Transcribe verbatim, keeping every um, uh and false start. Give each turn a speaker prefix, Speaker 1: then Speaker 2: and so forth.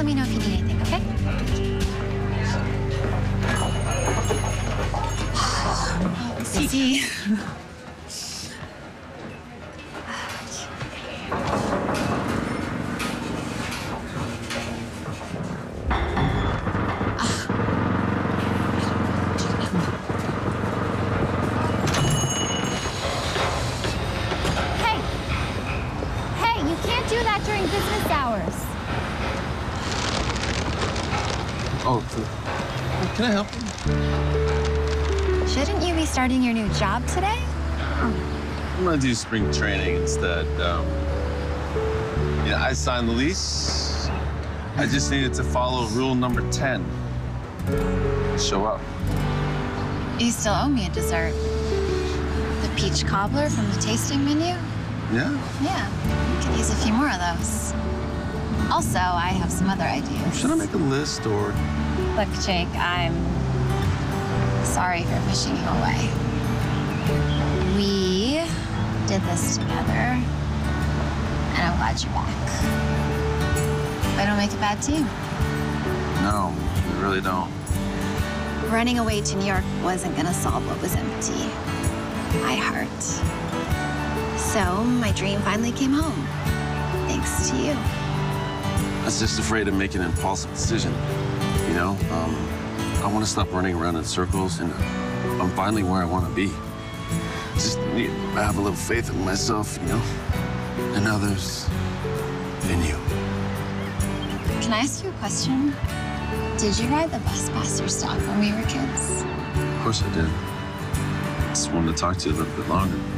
Speaker 1: let me know if you need anything, okay? Busy.
Speaker 2: Do that during business hours.
Speaker 3: Oh, can I help you?
Speaker 1: Shouldn't you be starting your new job today?
Speaker 3: I'm gonna do spring training instead. Um, yeah, I signed the lease. I just needed to follow rule number ten. Show up.
Speaker 1: You still owe me a dessert. The peach cobbler from the tasting menu?
Speaker 3: Yeah?
Speaker 1: Yeah. We could use a few more of those. Also, I have some other ideas.
Speaker 3: Should I make a list or?
Speaker 1: Look, Jake, I'm sorry for pushing you away. We did this together, and I'm glad you're back. I don't make a bad team.
Speaker 3: No, you really don't.
Speaker 1: Running away to New York wasn't gonna solve what was empty. My heart. So my dream finally came home, thanks to you.
Speaker 3: I was just afraid of making an impulsive decision, you know? Um, I want to stop running around in circles, and I'm finally where I want to be. Just need to have a little faith in myself, you know? And others, in you.
Speaker 1: Can I ask you a question? Did you ride the bus past your stop when we were kids?
Speaker 3: Of course I did. Just wanted to talk to you a little bit longer.